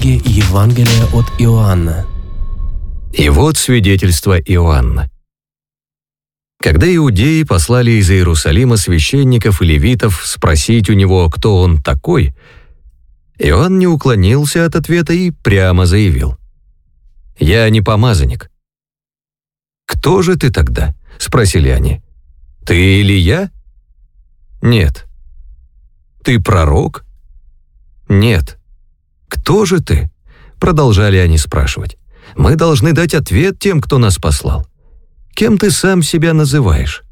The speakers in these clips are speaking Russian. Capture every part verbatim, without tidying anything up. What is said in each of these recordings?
Книги Евангелия от Иоанна. И вот свидетельство Иоанна. Когда иудеи послали из Иерусалима священников и левитов спросить у него, кто он такой, Иоанн не уклонился от ответа и прямо заявил: «Я не помазанник». «Кто же ты тогда?» — спросили они. «Ты Илия?» «Нет». «Ты пророк?» «Нет». «Кто же ты?» — продолжали они спрашивать. «Мы должны дать ответ тем, кто нас послал. Кем ты сам себя называешь?»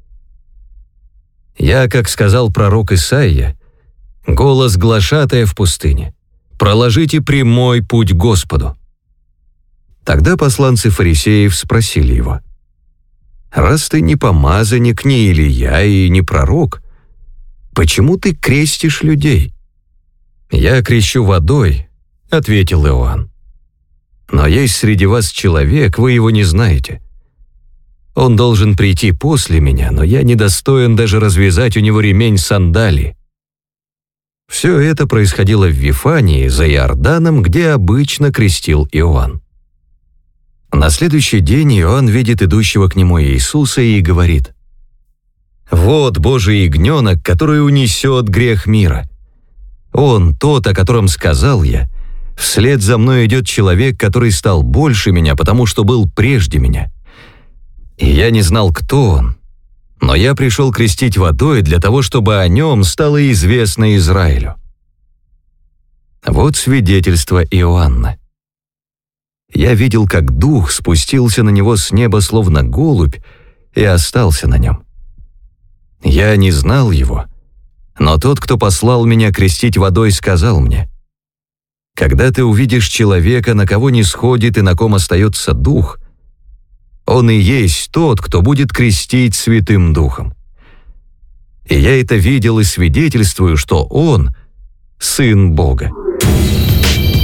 «Я, как сказал пророк Исаия, голос глашатая в пустыне. Проложите прямой путь Господу». Тогда посланцы фарисеев спросили его: «Раз ты не помазанник, не Илия и не пророк, почему ты крестишь людей?» «Я крещу водой», — ответил Иоанн. «Но есть среди вас человек, вы его не знаете. Он должен прийти после меня, но я недостоин даже развязать у него ремень сандалии». Все это происходило в Вифании, за Иорданом, где обычно крестил Иоанн. На следующий день Иоанн видит идущего к нему Иисуса и говорит: «Вот Божий ягненок, который унесет грех мира. Он тот, о котором сказал я. Вслед за мной идет человек, который стал больше меня, потому что был прежде меня. И я не знал, кто он, но я пришел крестить водой для того, чтобы о нем стало известно Израилю». Вот свидетельство Иоанна. Я видел, как дух спустился на него с неба, словно голубь, и остался на нем. Я не знал его, но тот, кто послал меня крестить водой, сказал мне: «Когда ты увидишь человека, на кого не сходит и на ком остается дух, он и есть тот, кто будет крестить Святым Духом. И я это видел и свидетельствую, что он — Сын Бога».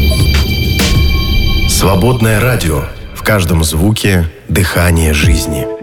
Свободное радио. В каждом звуке дыхание жизни.